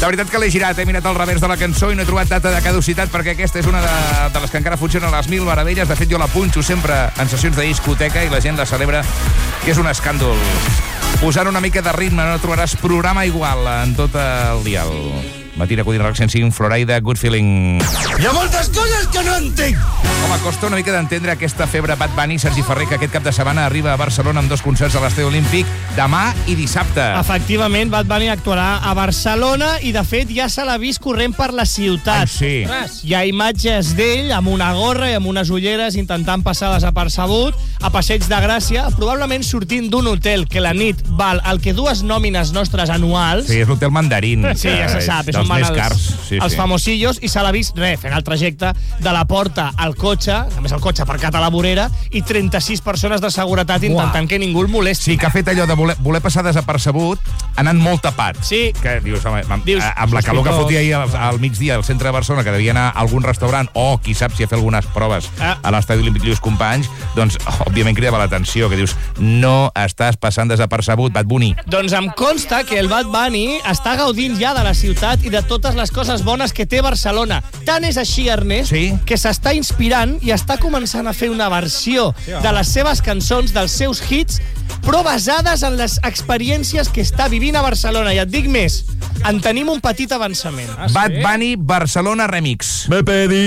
De veritat que l'he girat, he mirat al revers de la cançó i no he trobat data de caducitat, perquè aquesta és una de les que encara funciona a les mil meravelles. De fet, jo la punxo sempre en sessions de discoteca i la gent la celebra, que és un escàndol. Posant una mica de ritme, no trobaràs programa igual en tot el dial. Matina Codina Rock 105, Florida, Good Feeling. Hi ha moltes coses que no entenc. Home, costa una mica d'entendre aquesta febre Bad Bunny, Sergi Ferrer, que aquest cap de setmana arriba a Barcelona amb 2 concerts a l'Estadi Olímpic, demà i dissabte. Efectivament, Bad Bunny actuarà a Barcelona i, de fet, ja se l'ha vist corrent per la ciutat. Sí. Hi ha imatges d'ell amb una gorra i amb unes ulleres intentant passar desapercebut a Passeig de Gràcia, probablement sortint d'un hotel que la nit val el que 2 nòmines nostres anuals. Sí, és l'hotel Mandarín. Sí, ja se sap. Dels més cars. Els famosillos, i se l'ha vist, fent el trajecte de la porta al cotxe, a més el cotxe aparcat a la vorera, i 36 persones de seguretat intentant que ningú el molesti. Sí, que ha fet allò de voler passar desapercebut anant molt tapat. Sí. Que dius, home, amb la calor que fotia ahir al migdia al centre de Barcelona, que devia anar a algun restaurant, o qui sap si ha fet algunes proves a l'Estadi Olímpic Lluís Companys, doncs, òbviament, cridava l'atenció, que dius, no estàs passant desapercebut, Bad Bunny. Doncs em consta que el Bad Bunny està gaudint ja de la ciutat i de totes les coses bones que té Barcelona. Tant és així, Ernest, que s'està inspirant i està començant a fer una versió de les seves cançons, dels seus hits, però basades en les experiències que està vivint a Barcelona. I et dic més, en tenim un petit avançament. Bad Bunny Barcelona Remix. Me pedí